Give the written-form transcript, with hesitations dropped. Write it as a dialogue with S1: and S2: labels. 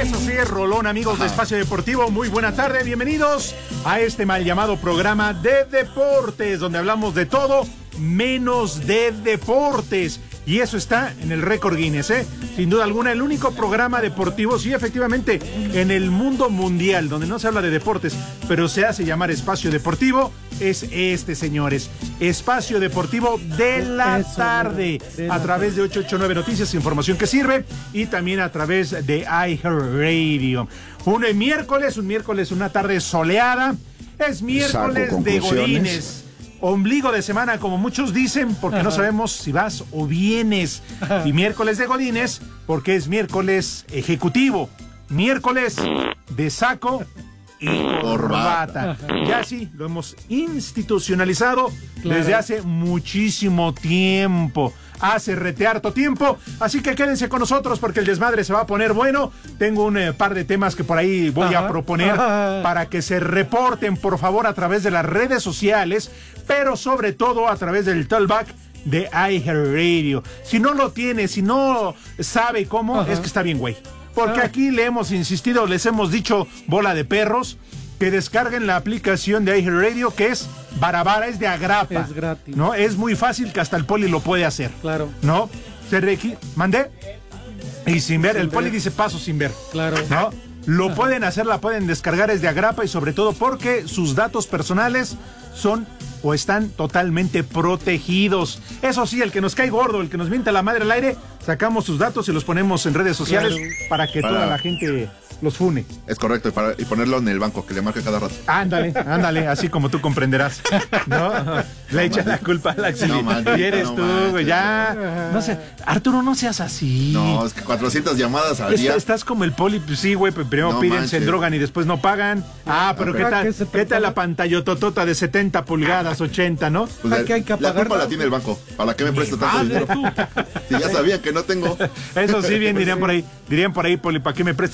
S1: Así es, rolón, amigos de Espacio Deportivo. Muy buena tarde, bienvenidos a este mal llamado programa de deportes, donde hablamos de todo menos de deportes. Y eso está en el récord Guinness, sin duda alguna, el único programa deportivo, sí, efectivamente, en el mundo mundial, donde no se habla de deportes, pero se hace llamar Espacio Deportivo, es este, señores. Espacio Deportivo de la tarde, a través de 889 Noticias, información que sirve, y también a través de iHeartRadio. Un miércoles, una tarde soleada, es miércoles de Godínez. Ombligo de semana, como muchos dicen, porque no sabemos si vas o vienes. Y miércoles de Godínez, porque es miércoles ejecutivo. Miércoles de saco y corbata. Ya sí, lo hemos institucionalizado desde hace muchísimo tiempo. Hace harto tiempo, así que quédense con nosotros porque el desmadre se va a poner bueno. Tengo un par de temas que por ahí voy a proponer para que se reporten, por favor, a través de las redes sociales, pero sobre todo a través del talkback de iHeartRadio. Si no lo tiene, si no sabe cómo, es que está bien, güey. Porque aquí le hemos insistido, les hemos dicho, bola de perros, que descarguen la aplicación de iHeartRadio, que es barabara, es de agrapa.
S2: Es gratis.
S1: ¿No? Es muy fácil, que hasta el poli lo puede hacer.
S2: Claro.
S1: ¿No? ¿Mandé? Y sin ver, el poli dice paso sin ver.
S2: Claro.
S1: ¿No? Lo pueden hacer, la pueden descargar, es de agrapa, y sobre todo porque sus datos personales son o están totalmente protegidos. Eso sí, el que nos cae gordo, el que nos mienta la madre al aire, sacamos sus datos y los ponemos en redes sociales para que toda la gente los fune.
S3: Es correcto, y ponerlo en el banco, que le marque cada rato.
S1: Ándale, así como tú comprenderás. ¿No? Le echan la culpa al Axel. Y eres tú, güey, ya. No sé, Arturo, no seas así.
S3: No, es que 400 llamadas al día.
S1: Estás como el poli, pues sí, güey, primero piden, se drogan y después no pagan. Pero ¿qué tal la pantallototota de 70 pulgadas, 80, no?
S3: Pues la culpa la tiene el banco. ¿Para qué me presta tanto dinero? Si ya sabían que no tengo.
S1: Eso sí, bien dirían por ahí, poli, ¿para qué me prestas